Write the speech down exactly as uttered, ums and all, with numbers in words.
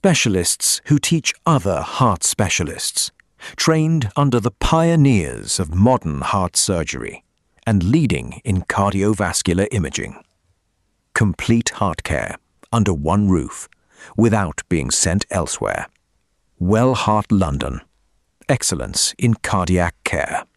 Specialists who teach other heart specialists, trained under the pioneers of modern heart surgery and leading in cardiovascular imaging. Complete heart care under one roof, without being sent elsewhere. Well Heart London. Excellence in cardiac care.